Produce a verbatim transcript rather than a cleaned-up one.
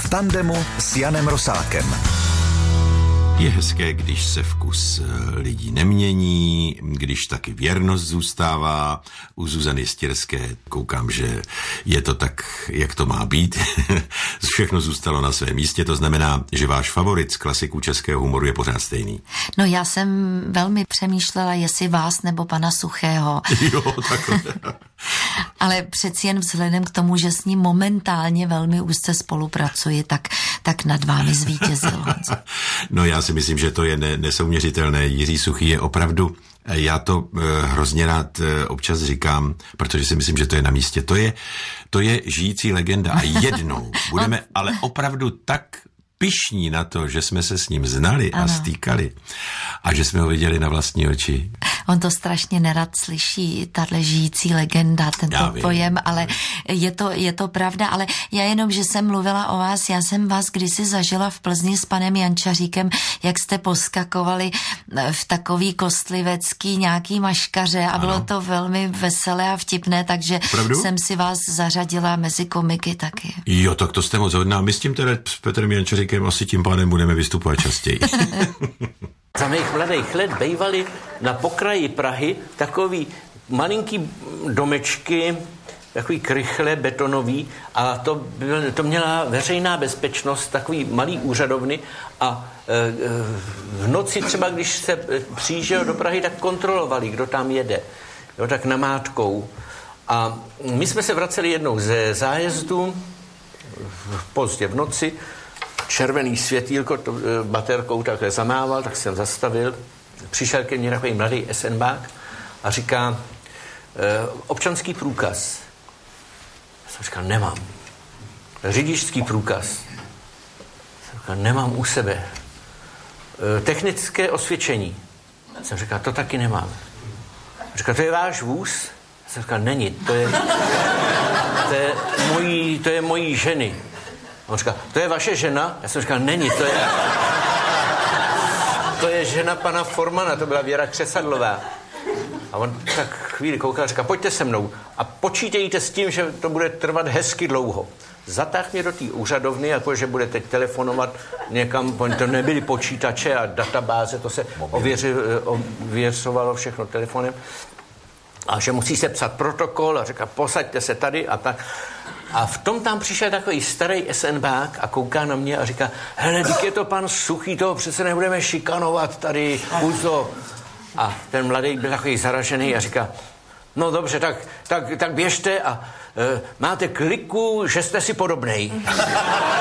v tandemu s Janem Rosákem. Je hezké, když se vkus lidí nemění, když taky věrnost zůstává. U Zuzany Stěrské koukám, že je to tak, jak to má být. Všechno zůstalo na svém místě, to znamená, že váš favorit z klasiků českého humoru je pořád stejný. No já jsem velmi přemýšlela, jestli vás nebo pana Suchého. Jo, takhle. Ale přeci jen vzhledem k tomu, že s ním momentálně velmi úzce spolupracuji, tak, tak nad vámi zvítězil. No já si myslím, že to je ne, nesouměřitelné. Jiří Suchý je opravdu, já to e, hrozně rád e, občas říkám, protože si myslím, že to je na místě. To je, to je žijící legenda a jednou budeme ale opravdu tak pyšní na to, že jsme se s ním znali ano. a stýkali a že jsme ho viděli na vlastní oči. On to strašně nerad slyší, tahle žijící legenda, tento pojem, ale je to, je to pravda, ale já jenom, že jsem mluvila o vás, já jsem vás kdysi zažila v Plzni s panem Jančaříkem, jak jste poskakovali v takový kostlivecký nějaký maškaře a ano. bylo to velmi veselé a vtipné, takže Pravdu? jsem si vás zařadila mezi komiky taky. Jo, tak to jste moc hodná. My s tím teda s Petrem Jančaříkem asi tím pádem budeme vystupovat častěji. Za mých mladých let bývaly na pokraji Prahy takový malinký domečky, takový krychle betonový a to, byl, to měla veřejná bezpečnost, takový malý úřadovny a e, v noci třeba, když se přijížděl do Prahy, tak kontrolovali, kdo tam jede, jo, tak namátkou. A my jsme se vraceli jednou ze zájezdu pozdě v noci, červený světýlko to, e, baterkou takhle zamával, tak jsem zastavil. Přišel ke mně takový mladý esenbák a říká, e, občanský průkaz. Já jsem říkal, nemám. Řidičský průkaz. Já jsem říkal, nemám u sebe. E, technické osvědčení. Já jsem říkal, to taky nemám. Říkal, to je váš vůz? Já jsem říkal, není, to je, to je, mojí, to je mojí ženy. On říká, to je vaše žena? Já jsem říkal, není, to je... To je žena pana Formana, to byla Věra Křesadlová. A on tak chvíli koukal a říká, pojďte se mnou a počítejte s tím, že to bude trvat hezky dlouho. Zatáhl mě do té úřadovny, jako že bude teď telefonovat někam, to nebyly počítače a databáze, to se ověři, ověřovalo všechno telefonem. A že musí se psat protokol a říká, posaďte se tady a tak. A v tom tam přišel takový starý esenbák a kouká na mě a říká, hele, dík je to pan Suchý, toho přece nebudeme šikanovat tady, uzo. A ten mladý byl takový zaražený a říká, no dobře, tak, tak, tak běžte a e, máte kliku, že jste si podobnej.